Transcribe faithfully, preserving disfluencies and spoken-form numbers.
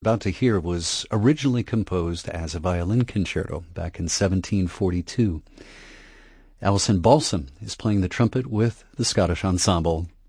About to hear was originally composed as a violin concerto back in seventeen forty-two. Alison Balsom is playing the trumpet with the Scottish Ensemble.